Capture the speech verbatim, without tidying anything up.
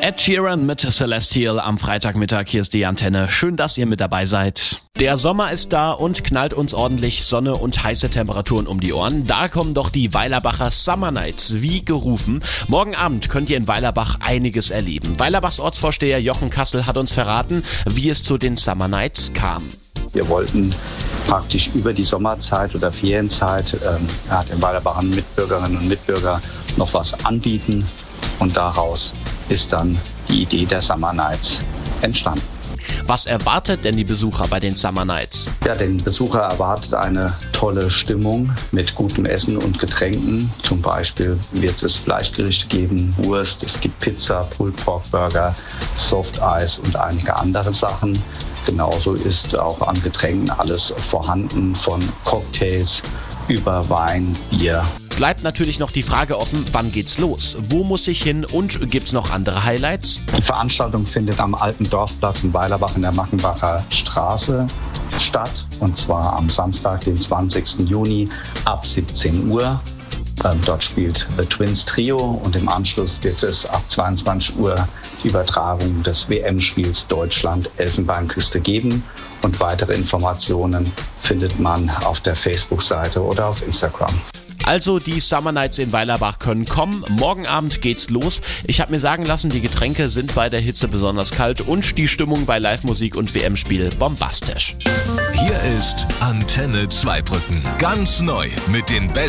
Ed Sheeran mit Celestial am Freitagmittag. Hier ist die Antenne. Schön, dass ihr mit dabei seid. Der Sommer ist da und knallt uns ordentlich Sonne und heiße Temperaturen um die Ohren. Da kommen doch die Weilerbacher Summer Nights wie gerufen. Morgen Abend könnt ihr in Weilerbach einiges erleben. Weilerbachs Ortsvorsteher Jochen Kassel hat uns verraten, wie es zu den Summer Nights kam. Wir wollten praktisch über die Sommerzeit oder Ferienzeit ähm, ja, den Weilerbachern Mitbürgerinnen und Mitbürgern noch was anbieten. Und daraus ist dann die Idee der Summer Nights entstanden. Was erwartet denn die Besucher bei den Summer Nights? Ja, den Besucher erwartet eine tolle Stimmung mit gutem Essen und Getränken. Zum Beispiel wird es Fleischgerichte geben, Wurst, es gibt Pizza, Pulled Pork Burger, Soft Eis und einige andere Sachen. Genauso ist auch an Getränken alles vorhanden, von Cocktails über Wein, Bier. Bleibt natürlich noch die Frage offen, wann geht's los? Wo muss ich hin und gibt's noch andere Highlights? Die Veranstaltung findet am alten Dorfplatz in Weilerbach in der Mackenbacher Straße statt. Und zwar am Samstag, den zwanzigsten Juni ab siebzehn Uhr. Ähm, dort spielt The Twins Trio und im Anschluss wird es ab zweiundzwanzig Uhr die Übertragung des W M-Spiels Deutschland-Elfenbeinküste geben. Und weitere Informationen findet man auf der Facebook-Seite oder auf Instagram. Also die Summer Nights in Weilerbach können kommen. Morgen Abend geht's los. Ich habe mir sagen lassen, die Getränke sind bei der Hitze besonders kalt und die Stimmung bei Live-Musik und W M-Spiel bombastisch. Hier ist Antenne Zweibrücken. Ganz neu mit den besten